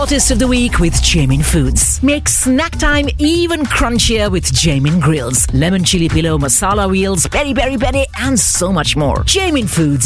hottest of the week with Jamin Foods. Make snack time even crunchier with Jamin Grills, lemon chili pillow, masala wheels, peri peri peri, and so much more. Jamin Foods.